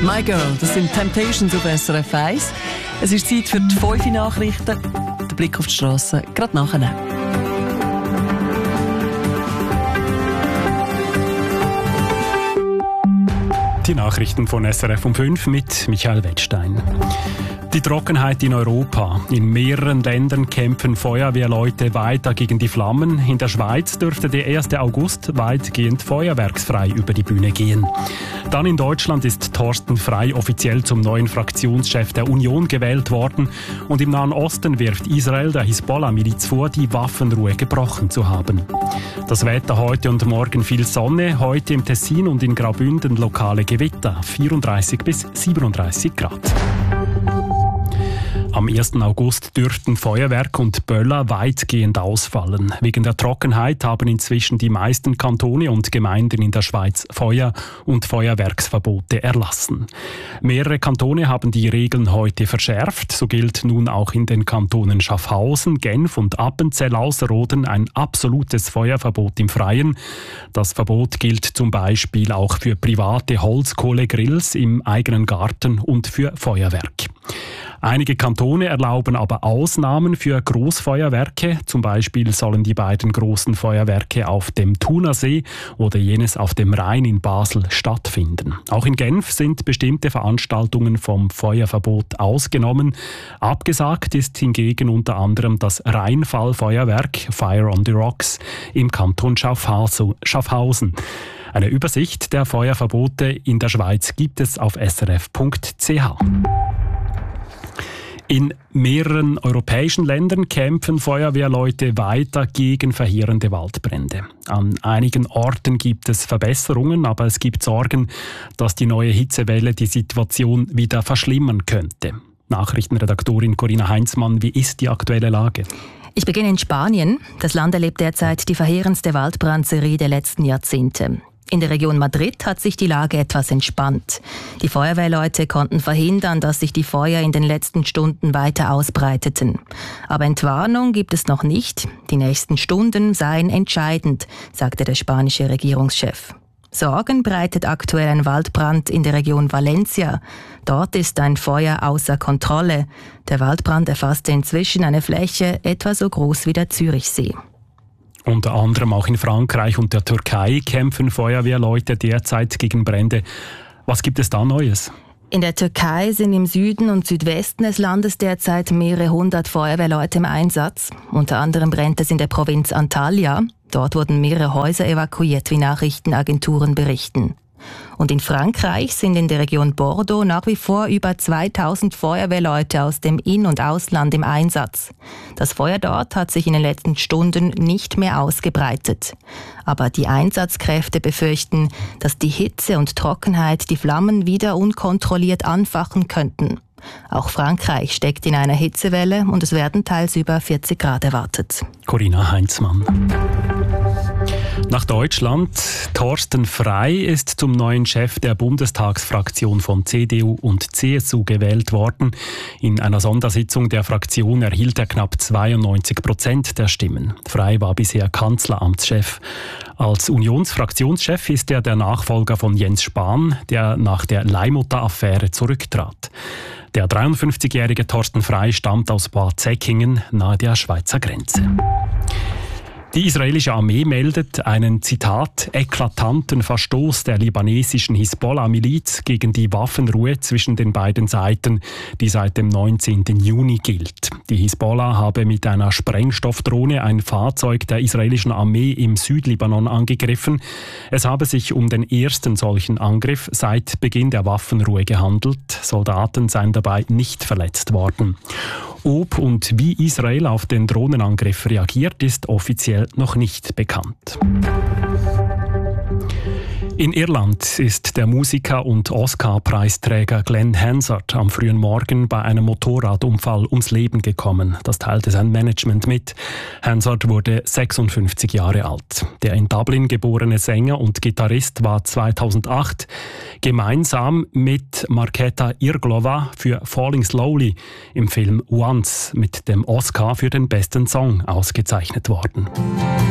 My Girl, das sind Temptations auf SRF 1. Es ist Zeit für die 5 Nachrichten. Der Blick auf die Strasse gerade nachher. Die Nachrichten von SRF um 5 mit Michael Wettstein. Die Trockenheit in Europa. In mehreren Ländern kämpfen Feuerwehrleute weiter gegen die Flammen. In der Schweiz dürfte der 1. August weitgehend feuerwerksfrei über die Bühne gehen. Dann in Deutschland ist Thorsten Frey offiziell zum neuen Fraktionschef der Union gewählt worden. Und im Nahen Osten wirft Israel der Hisbollah-Miliz vor, die Waffenruhe gebrochen zu haben. Das Wetter heute und morgen viel Sonne. Heute im Tessin und in Graubünden lokale Gewitter. 34 bis 37 Grad. Am 1. August dürften Feuerwerk und Böller weitgehend ausfallen. Wegen der Trockenheit haben inzwischen die meisten Kantone und Gemeinden in der Schweiz Feuer- und Feuerwerksverbote erlassen. Mehrere Kantone haben die Regeln heute verschärft. So gilt nun auch in den Kantonen Schaffhausen, Genf und Appenzell-Ausserrhoden ein absolutes Feuerverbot im Freien. Das Verbot gilt zum Beispiel auch für private Holzkohlegrills im eigenen Garten und für Feuerwerk. Einige Kantone erlauben aber Ausnahmen für Großfeuerwerke. Zum Beispiel sollen die beiden großen Feuerwerke auf dem Thunersee oder jenes auf dem Rhein in Basel stattfinden. Auch in Genf sind bestimmte Veranstaltungen vom Feuerverbot ausgenommen. Abgesagt ist hingegen unter anderem das Rheinfallfeuerwerk Fire on the Rocks im Kanton Schaffhausen. Eine Übersicht der Feuerverbote in der Schweiz gibt es auf srf.ch. In mehreren europäischen Ländern kämpfen Feuerwehrleute weiter gegen verheerende Waldbrände. An einigen Orten gibt es Verbesserungen, aber es gibt Sorgen, dass die neue Hitzewelle die Situation wieder verschlimmern könnte. Nachrichtenredaktorin Corinna Heinzmann, wie ist die aktuelle Lage? Ich beginne in Spanien. Das Land erlebt derzeit die verheerendste Waldbrandserie der letzten Jahrzehnte. In der Region Madrid hat sich die Lage etwas entspannt. Die Feuerwehrleute konnten verhindern, dass sich die Feuer in den letzten Stunden weiter ausbreiteten. Aber Entwarnung gibt es noch nicht. Die nächsten Stunden seien entscheidend, sagte der spanische Regierungschef. Sorgen breitet aktuell ein Waldbrand in der Region Valencia. Dort ist ein Feuer außer Kontrolle. Der Waldbrand erfasste inzwischen eine Fläche etwa so groß wie der Zürichsee. Unter anderem auch in Frankreich und der Türkei kämpfen Feuerwehrleute derzeit gegen Brände. Was gibt es da Neues? In der Türkei sind im Süden und Südwesten des Landes derzeit mehrere hundert Feuerwehrleute im Einsatz. Unter anderem brennt es in der Provinz Antalya. Dort wurden mehrere Häuser evakuiert, wie Nachrichtenagenturen berichten. Und in Frankreich sind in der Region Bordeaux nach wie vor über 2000 Feuerwehrleute aus dem In- und Ausland im Einsatz. Das Feuer dort hat sich in den letzten Stunden nicht mehr ausgebreitet. Aber die Einsatzkräfte befürchten, dass die Hitze und Trockenheit die Flammen wieder unkontrolliert anfachen könnten. Auch Frankreich steckt in einer Hitzewelle und es werden teils über 40 Grad erwartet. Corinna Heinzmann. Nach Deutschland. Thorsten Frey ist zum neuen Chef der Bundestagsfraktion von CDU und CSU gewählt worden. In einer Sondersitzung der Fraktion erhielt er knapp 92% der Stimmen. Frey war bisher Kanzleramtschef. Als Unionsfraktionschef ist er der Nachfolger von Jens Spahn, der nach der Leihmutter-Affäre zurücktrat. Der 53-jährige Thorsten Frey stammt aus Bad Säckingen nahe der Schweizer Grenze. Die israelische Armee meldet einen, Zitat, eklatanten Verstoß der libanesischen Hisbollah-Miliz gegen die Waffenruhe zwischen den beiden Seiten, die seit dem 19. Juni gilt. Die Hisbollah habe mit einer Sprengstoffdrohne ein Fahrzeug der israelischen Armee im Südlibanon angegriffen. Es habe sich um den ersten solchen Angriff seit Beginn der Waffenruhe gehandelt. Soldaten seien dabei nicht verletzt worden. Ob und wie Israel auf den Drohnenangriff reagiert, ist offiziell noch nicht bekannt. In Irland ist der Musiker und Oscar-Preisträger Glenn Hansard am frühen Morgen bei einem Motorradunfall ums Leben gekommen. Das teilte sein Management mit. Hansard wurde 56 Jahre alt. Der in Dublin geborene Sänger und Gitarrist war 2008 gemeinsam mit Markéta Irglová für Falling Slowly im Film Once mit dem Oscar für den besten Song ausgezeichnet worden.